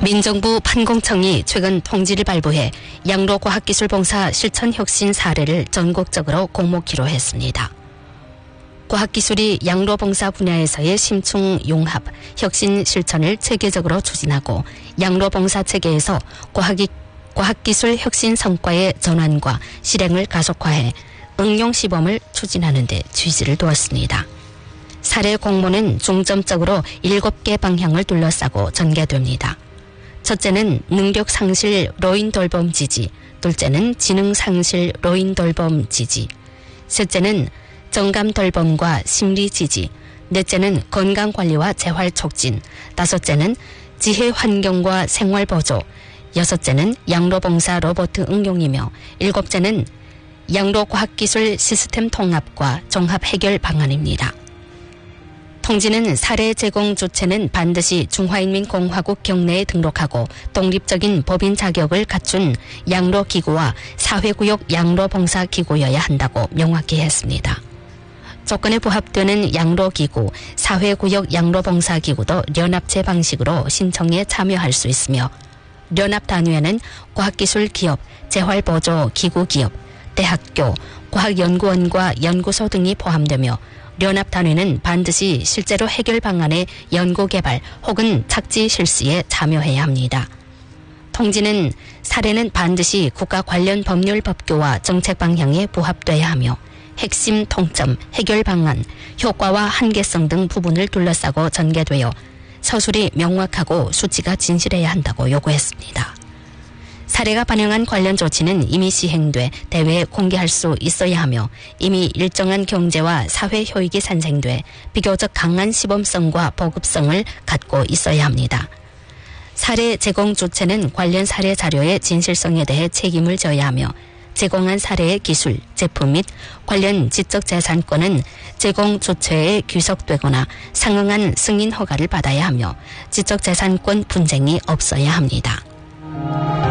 민정부 판공청이 최근 통지를 발부해 양로과학기술봉사 실천혁신 사례를 전국적으로 공모키로 했습니다. 과학기술이 양로봉사 분야에서의 심층 융합, 혁신 실천을 체계적으로 추진하고 양로봉사 체계에서 과학기술 혁신 성과의 전환과 실행을 가속화해 응용시범을 추진하는 데 취지를 두었습니다. 사례 공모는 중점적으로 7개 방향을 둘러싸고 전개됩니다. 첫째는 능력상실 노인돌봄 지지, 둘째는 지능상실 노인돌봄 지지, 셋째는 정감돌봄과 심리지지, 넷째는 건강관리와 재활촉진, 다섯째는 지혜환경과 생활보조, 여섯째는 양로봉사 로봇 응용이며 일곱째는 양로과학기술 시스템 통합과 종합해결 방안입니다. 통지는 사례 제공 주체는 반드시 중화인민공화국 경내에 등록하고 독립적인 법인 자격을 갖춘 양로기구와 사회구역 양로봉사기구여야 한다고 명확히 했습니다. 조건에 부합되는 양로기구, 사회구역 양로봉사기구도 연합체 방식으로 신청에 참여할 수 있으며 연합단위에는 과학기술기업, 재활보조기구기업, 대학교, 과학연구원과 연구소 등이 포함되며 연합단위는 반드시 실제로 해결 방안의 연구개발 혹은 착지 실시에 참여해야 합니다. 통지는 사례는 반드시 국가 관련 법률 법규와 정책 방향에 부합돼야 하며 핵심 통점, 해결 방안, 효과와 한계성 등 부분을 둘러싸고 전개되어 서술이 명확하고 수치가 진실해야 한다고 요구했습니다. 사례가 반영한 관련 조치는 이미 시행돼 대외에 공개할 수 있어야 하며 이미 일정한 경제와 사회 효익이 산생돼 비교적 강한 시범성과 보급성을 갖고 있어야 합니다. 사례 제공 주체는 관련 사례 자료의 진실성에 대해 책임을 져야 하며 제공한 사례의 기술, 제품 및 관련 지적재산권은 제공 주체에 귀속되거나 상응한 승인 허가를 받아야 하며 지적재산권 분쟁이 없어야 합니다.